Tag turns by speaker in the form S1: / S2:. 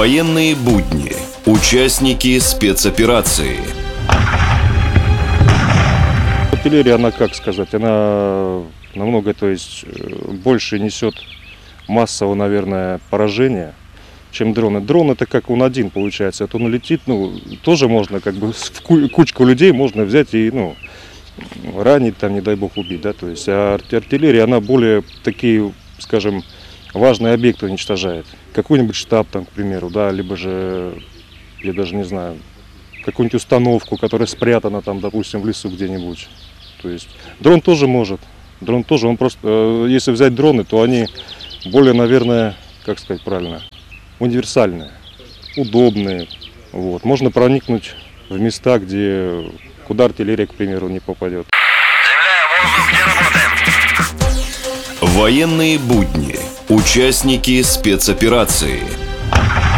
S1: Военные будни. Участники спецоперации.
S2: Артиллерия, она, как сказать, она намного, то есть, больше несет массового, наверное, поражения, чем дроны. Дрон — это как он один, получается. Это он летит, тоже можно, как бы, в кучку людей можно взять и, ранить, там, не дай бог, убить, да, то есть. А артиллерия, она более такие, скажем, важные объекты уничтожает. Какой-нибудь штаб, там, к примеру, да, либо же, я даже не знаю, какую-нибудь установку, которая спрятана там, допустим, в лесу где-нибудь. То есть дрон тоже может. Дрон тоже, он просто, если взять дроны, то они более, наверное, как сказать правильно, универсальные, удобные. Вот. Можно проникнуть в места, куда артиллерия, к примеру, не попадет.
S3: Земля, воздух, где работаем?
S1: Военные будни. Участники спецоперации.